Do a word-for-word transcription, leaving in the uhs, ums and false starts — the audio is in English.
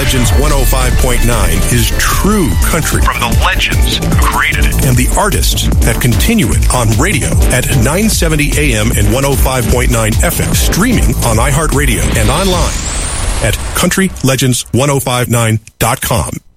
Legends one oh five point nine is true country from the legends who created it and the artists that continue it on radio at nine seventy A M and one oh five point nine F M, streaming on iHeartRadio and online at country legends ten fifty-nine dot com.